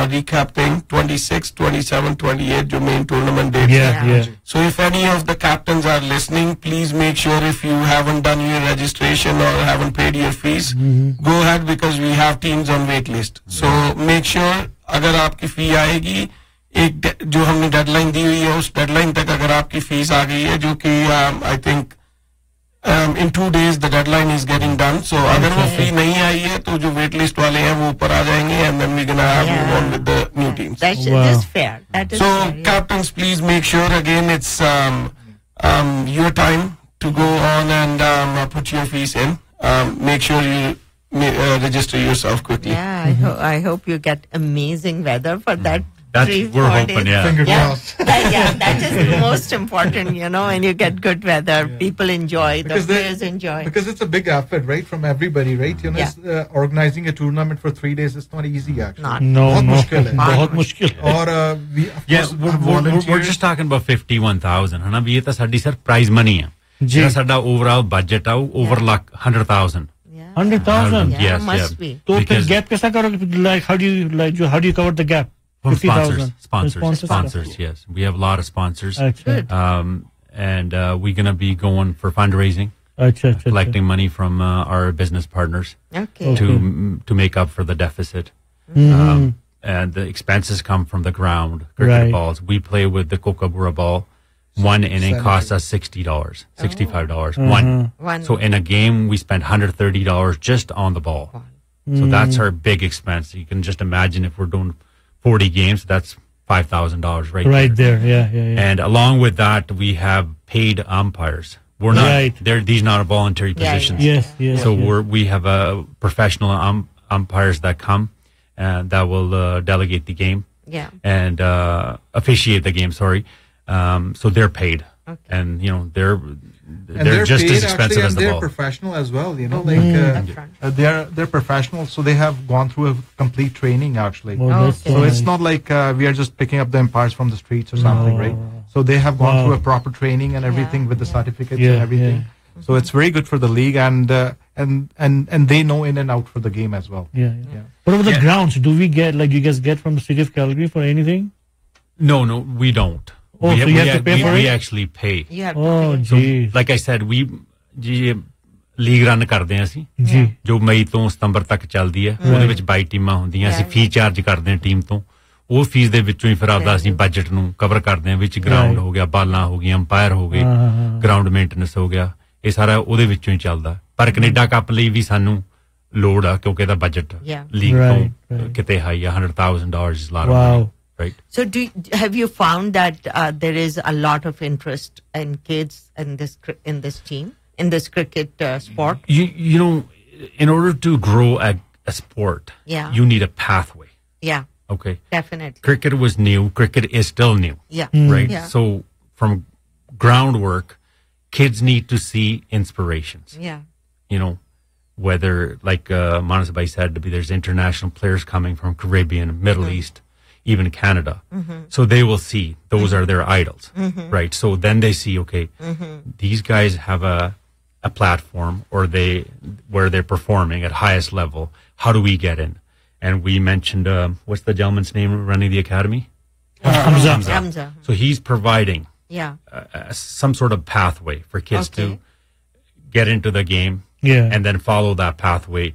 recap thing, 26, 27, 28, जो main tournament dates. Yeah. So if any of the captains are listening, please make sure if you haven't done your registration or haven't paid your fees, go ahead because we have teams on wait list. So make sure अगर आपकी fee आएगी, एक जो हमने deadline दी हुई है उस deadline तक अगर आपकी fees आ गई है जो कि I think in 2 days the deadline is getting done. So अगर वो fee नहीं आई है तो जो wait list वाले हैं वो ऊपर आ जाएंगे and then we're gonna have move on with the new teams. That's fair. That is so fair, captains, please make sure again it's your time to go on and put your fees in. Make sure you register yourself quickly. Yeah, I hope you get amazing weather for that. We're hoping, Finger crossed. That is the most important, when you get good weather, people enjoy, the players enjoy. Because it's a big effort, right, from everybody, right? Organizing a tournament for 3 days is not easy, actually. बहुत मुश्किल है. और we're just talking about 51,000 है ना, ये तो साडी sir prize money है. जी. साडा ओवरऑल बजट आउ over like 100,000. 100,000. Yes, must be. तो फिर gap कैसा करोगे? Like how do you cover the gap? From sponsors, yes. We have a lot of sponsors. And we're going to be going for fundraising, collecting money from our business partners to make up for the deficit. And the expenses come from the ground, cricket balls. We play with the Kookaburra ball. One inning costs us $60, $65. One. So in a game, we spend $130 just on the ball. So that's our big expense. You can just imagine if we're doing 40 games, that's $5,000 right there. Yeah. And along with that, we have paid umpires. We're not these not voluntary positions. Yes. So we have professional umpires that come and that will delegate the game. Yeah. And officiate the game. Sorry. So they're paid. Okay. And they're just as expensive as the ball. They're professional as well, they're professional, so they have gone through a complete training actually. So it's not like we are just picking up the umpires from the streets or something, right? So they have gone through a proper training and everything with the certificates and everything. So it's very good for the league and they know in and out for the game as well. Yeah. What about the grounds? Do we get you guys get from the city of Calgary for anything? No, we don't. So you have to pay for it? We actually pay. So, like I said, we league run ਕਰਦੇ ਹਾਂ ਅਸੀਂ ਜੋ ਮਈ ਤੋਂ ਸਤੰਬਰ ਤੱਕ ਚੱਲਦੀ ਹੈ. ਉਹਦੇ ਵਿੱਚ 22 ਟੀਮਾਂ ਹੁੰਦੀਆਂ. ਅਸੀਂ ਫੀ ਚਾਰਜ ਕਰਦੇ ਹਾਂ ਟੀਮ ਤੋਂ. ਉਹ ਫੀਸ ਦੇ ਵਿੱਚੋਂ ਹੀ ਫਿਰ ਆਪਦਾ ਅਸੀਂ ਬਜਟ ਨੂੰ ਕਵਰ ਕਰਦੇ ਹਾਂ. ਵਿੱਚ ਗਰਾਊਂਡ ਹੋ ਗਿਆ, ਬਾਲਾਂ ਹੋ ਗਈਆਂ, ਅੰਪਾਇਰ ਹੋ ਗਏ, ਗਰਾਊਂਡ ਮੇਨਟੇਨੈਂਸ ਹੋ ਗਿਆ. ਇਹ ਸਾਰਾ ਉਹਦੇ ਵਿੱਚੋਂ ਹੀ ਚੱਲਦਾ. ਪਰ ਕੈਨੇਡਾ ਕੱਪ ਲਈ ਵੀ ਸਾਨੂੰ ਲੋੜ ਆ ਕਿਉਂਕਿ ਇਹਦਾ ਬਜਟ ਲੀਗ ਤੋਂ ਕਿਤੇ ਹਾਈ ਆ. $100,000 is a lot of money. Right. So have you found that there is a lot of interest in kids in this team, in this cricket sport? You know, in order to grow a sport, you need a pathway. Yeah. Okay. Definitely. Cricket was new. Cricket is still new. Yeah. Right. Yeah. So from groundwork, kids need to see inspirations. Yeah. Whether like Manas Bhai said, there's international players coming from Caribbean, Middle East. Even Canada. So they will see those are their idols, right? So then they see, okay, these guys have a platform where they're performing at highest level. How do we get in? And we mentioned, what's the gentleman's name running the academy? Hamza. So he's providing some sort of pathway for kids to get into the game and then follow that pathway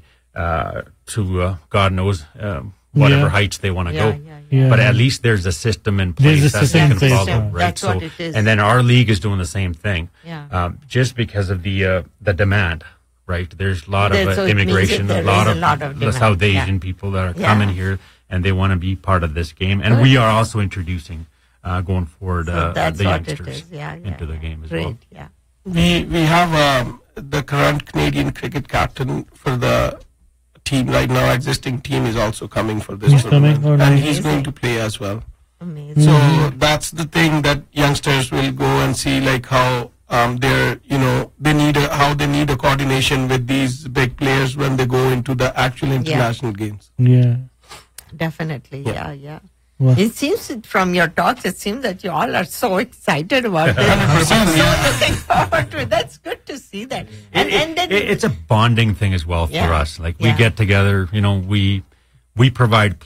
to God knows whatever heights they want to go. But at least there's a system in place that they can follow, right? That's what it is. And then our league is doing the same thing. Just because of the demand, right? There's a lot of immigration, a lot of the South Asian people that are coming here and they want to be part of this game. And we are also introducing, going forward, the youngsters into the game as well. Yeah. We have the current Canadian cricket captain for the team right now. Existing team is also coming for this tournament, and he's going to play as well. Amazing. So that's the thing that youngsters will go and see, like how they need a coordination with these big players when they go into the actual international games. Definitely. Yeah. It seems from your talks, it seems that you all are so excited about it. I'm so looking forward to it. That's good to see that. And then it's a bonding thing as well for us. Like we get together, we provide